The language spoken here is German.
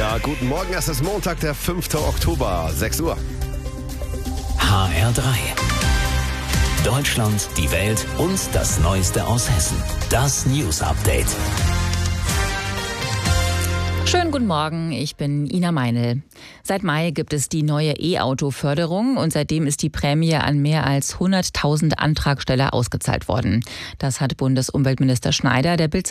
Ja, guten Morgen, es ist Montag, der 5. Oktober, 6 Uhr. HR3. Deutschland, die Welt und das Neueste aus Hessen. Das News Update. Schönen guten Morgen, ich bin Ina Meinl. Seit Mai gibt es die neue E-Auto-Förderung und seitdem ist die Prämie an mehr als 100.000 Antragsteller ausgezahlt worden. Das hat Bundesumweltminister Schneider der Bild